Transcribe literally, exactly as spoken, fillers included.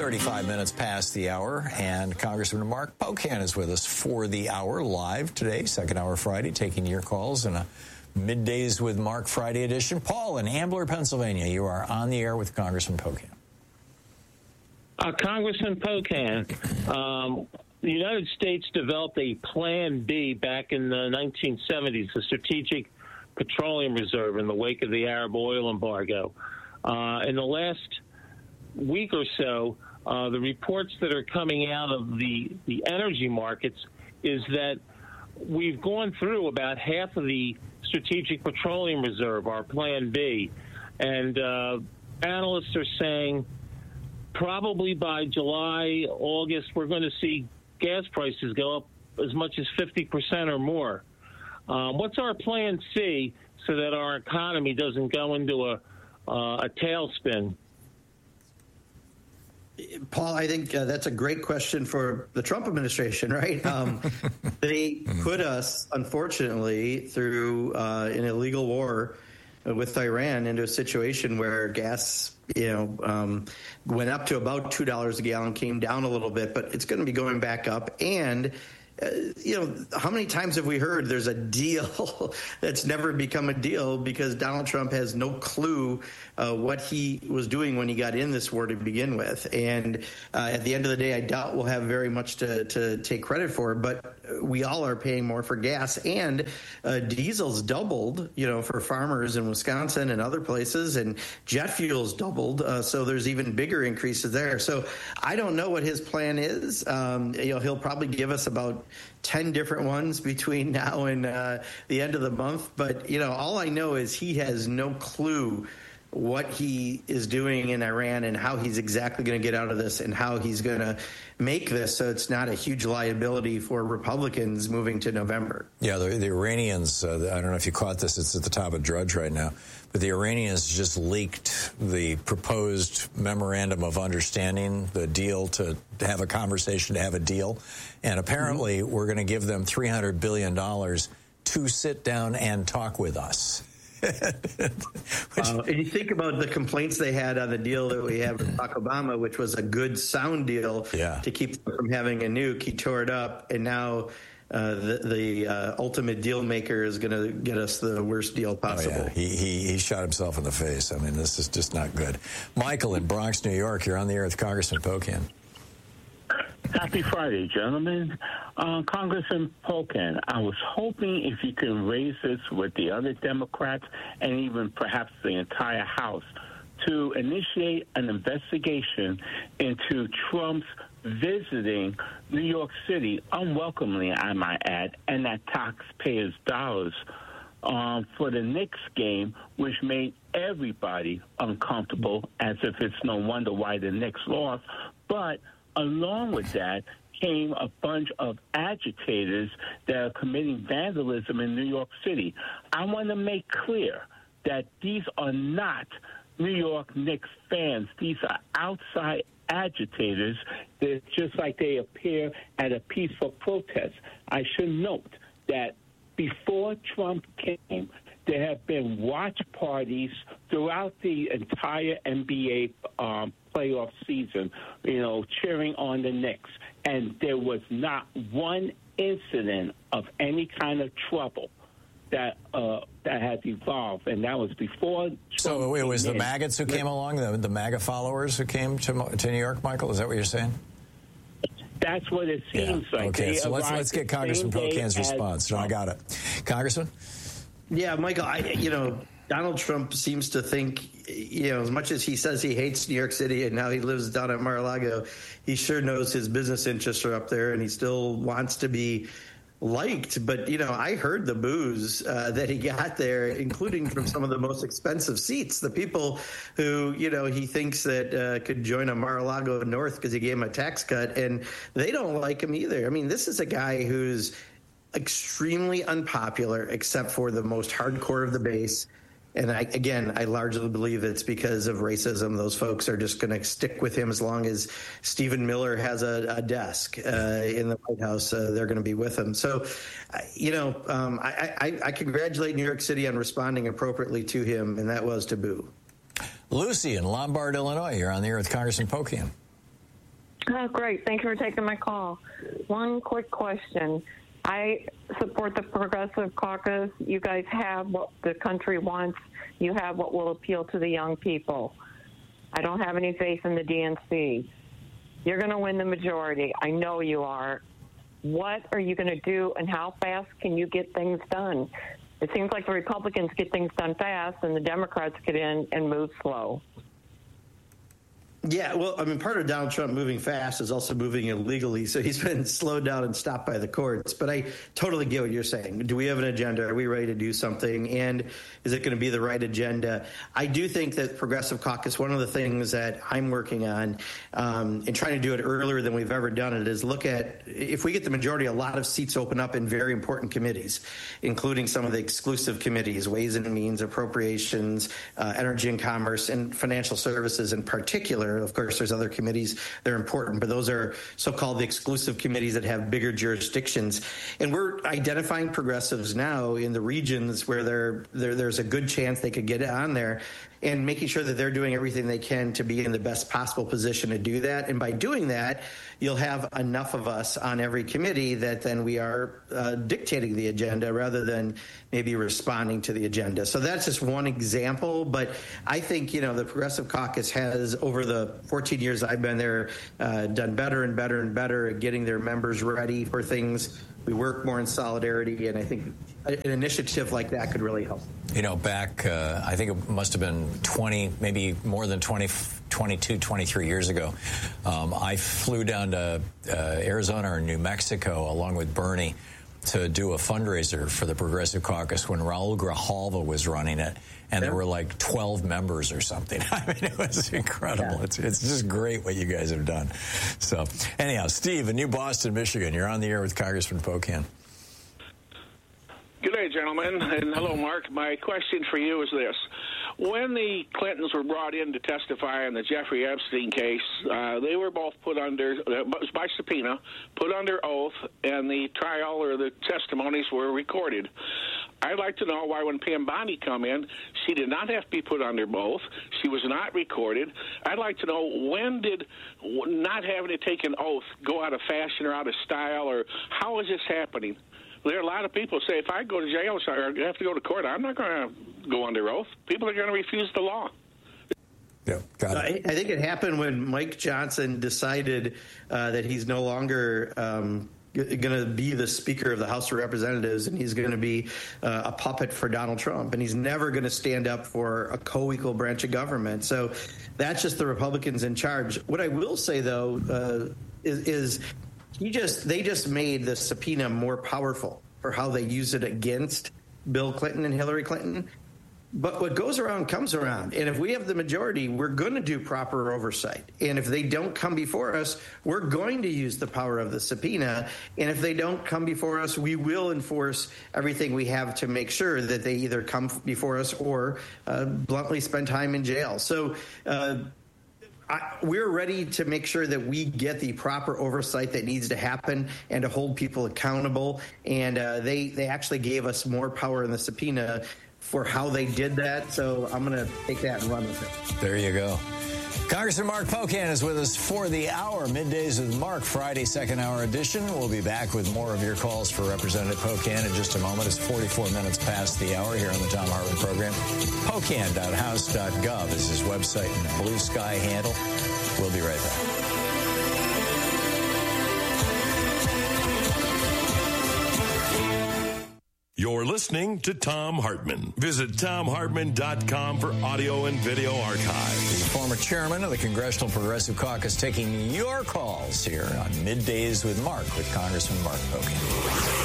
thirty-five minutes past the hour, and Congressman Mark Pocan is with us for the hour live today, second hour Friday, taking your calls in a Middays with Mark Friday edition. Paul in Ambler, Pennsylvania, you are on the air with Congressman Pocan. Uh, Congressman Pocan, um, the United States developed a Plan B back in the nineteen seventies, the Strategic Petroleum Reserve, in the wake of the Arab oil embargo. Uh, in the last week or so, uh, the reports that are coming out of the, the energy markets is that we've gone through about half of the Strategic Petroleum Reserve, our Plan B, and uh, analysts are saying probably by July, August, we're going to see gas prices go up as much as fifty percent or more. Um, what's our Plan C so that our economy doesn't go into a, uh, a tailspin? Paul, I think uh, that's a great question for the Trump administration, right? Um, they put us, unfortunately, through uh, an illegal war with Iran into a situation where gas, you know, um, went up to about two dollars a gallon, came down a little bit, but it's going to be going back up. And Uh, you know, how many times have we heard there's a deal that's never become a deal because Donald Trump has no clue uh, what he was doing when he got in this war to begin with. And uh, at the end of the day, I doubt we'll have very much to, to take credit for, but we all are paying more for gas, and uh, diesel's doubled, you know, for farmers in Wisconsin and other places, and jet fuel's doubled. Uh, so there's even bigger increases there. So I don't know what his plan is. Um, you know, he'll probably give us about ten different ones between now and uh, the end of the month. But, you know, all I know is he has no clue what he is doing in Iran and how he's exactly going to get out of this and how he's going to make this so it's not a huge liability for Republicans moving to November. Yeah, the, the Iranians, uh, I don't know if you caught this, it's at the top of Drudge right now, but the Iranians just leaked the proposed memorandum of understanding, the deal to, to have a conversation, to have a deal. And apparently mm-hmm. we're going to give them three hundred billion dollars to sit down and talk with us. uh, and you think about the complaints they had on the deal that we had with Barack Obama, which was a good sound deal yeah. to keep them from having a nuke. He tore it up, and now uh, the, the uh, ultimate deal maker is going to get us the worst deal possible. Oh, yeah. he, he, he shot himself in the face. I mean, this is just not good. Michael in Bronx, New York, you're on the air with Congressman Pocan. Happy Friday, gentlemen. Uh, Congressman Pocan, I was hoping if you can raise this with the other Democrats and even perhaps the entire House to initiate an investigation into Trump's visiting New York City, unwelcomely, I might add, and that taxpayers' dollars um, for the Knicks game, which made everybody uncomfortable, as if it's no wonder why the Knicks lost. But along with that came a bunch of agitators that are committing vandalism in New York City. I want to make clear that these are not New York Knicks fans. These are outside agitators. They're just like they appear at a peaceful protest. I should note that before Trump came, there have been watch parties throughout the entire N B A um, playoff season, you know, cheering on the Knicks. And there was not one incident of any kind of trouble that uh, that has evolved, and that was before Trump. So it was the in. maggots who came along, the, the MAGA followers who came to, to New York, Michael? Is that what you're saying? That's what it seems yeah. like. Okay, they so let's let's get Congressman Pocan's response. No, I got it. Congressman? Yeah, Michael, I, you know, Donald Trump seems to think, you know, as much as he says he hates New York City and now he lives down at Mar-a-Lago, he sure knows his business interests are up there and he still wants to be liked. But, you know, I heard the boos uh, that he got there, including from some of the most expensive seats, the people who, you know, he thinks that uh, could join a Mar-a-Lago North because he gave him a tax cut, and they don't like him either. I mean, this is a guy who's extremely unpopular except for the most hardcore of the base. And I, again, I largely believe it's because of racism. Those folks are just going to stick with him as long as Stephen Miller has a, a desk uh, in the White House. Uh, they're going to be with him. So, uh, you know, um, I, I, I congratulate New York City on responding appropriately to him, and that was to boo. Lucy in Lombard, Illinois. You're on the air with Congressman Pocan. Oh, great. Thank you for taking my call. One quick question. I support the Progressive Caucus. You guys have what the country wants. You have what will appeal to the young people. I don't have any faith in the D N C. You're going to win the majority. I know you are. What are you going to do, and how fast can you get things done? It seems like the Republicans get things done fast, and the Democrats get in and move slow. Yeah, well, I mean, part of Donald Trump moving fast is also moving illegally, so he's been slowed down and stopped by the courts. But I totally get what you're saying. Do we have an agenda? Are we ready to do something? And is it going to be the right agenda? I do think that Progressive Caucus, one of the things that I'm working on um, and trying to do it earlier than we've ever done it is look at, if we get the majority, a lot of seats open up in very important committees, including some of the exclusive committees, Ways and Means, Appropriations, uh, Energy and Commerce, and Financial Services in particular. Of course, there's other committees that are important, but those are so-called the exclusive committees that have bigger jurisdictions. And we're identifying progressives now in the regions where they're, they're, there's a good chance they could get on there, and making sure that they're doing everything they can to be in the best possible position to do that. And by doing that, you'll have enough of us on every committee that then we are uh, dictating the agenda rather than maybe responding to the agenda. So that's just one example. But I think, you know, the Progressive Caucus has, over the fourteen years I've been there, uh, done better and better and better at getting their members ready for things. We work more in solidarity, and I think an initiative like that could really help. You know, back, uh, I think it must have been twenty, maybe more than twenty, twenty-two, twenty-three years ago. Um, I flew down to uh, Arizona or New Mexico along with Bernie to do a fundraiser for the Progressive Caucus when Raul Grijalva was running it, and yeah. there were like twelve members or something. I mean, it was incredible. Yeah. It's it's just great what you guys have done. So, anyhow, Steve in New Boston, Michigan, you're on the air with Congressman Pocan. Good day, gentlemen, and hello, Mark. My question for you is this. When the Clintons were brought in to testify in the Jeffrey Epstein case, uh, they were both put under, uh, by subpoena, put under oath, and the trial or the testimonies were recorded. I'd like to know why when Pam Bondi come in, she did not have to be put under both. She was not recorded. I'd like to know, when did not having to take an oath go out of fashion or out of style, or how is this happening? There are a lot of people who say, if I go to jail or have to go to court, I'm not going to go under oath. People are going to refuse the law. Yeah, got it. I, I think it happened when Mike Johnson decided uh, that he's no longer um, going to be the Speaker of the House of Representatives, and he's going to be uh, a puppet for Donald Trump, and he's never going to stand up for a co-equal branch of government. So that's just the Republicans in charge. What I will say, though, uh, is, is He just they just made the subpoena more powerful for how they use it against Bill Clinton and Hillary Clinton. But what goes around comes around. And if we have the majority, we're going to do proper oversight. And if they don't come before us, we're going to use the power of the subpoena. And if they don't come before us, we will enforce everything we have to make sure that they either come before us or uh, bluntly spend time in jail. So uh I, we're ready to make sure that we get the proper oversight that needs to happen and to hold people accountable. And uh, they, they actually gave us more power in the subpoena for how they did that. So I'm going to take that and run with it. There you go. Congressman Mark Pocan is with us for the hour. Middays with Mark, Friday, second hour edition. We'll be back with more of your calls for Representative Pocan in just a moment. It's forty-four minutes past the hour here on the Thom Hartmann program. Pocan dot house dot gov is his website and Blue Sky handle. We'll be right back. You're listening to Thom Hartmann. Visit Thom Hartmann dot com for audio and video archives. The former chairman of the Congressional Progressive Caucus taking your calls here on Middays with Mark with Congressman Mark Pocan.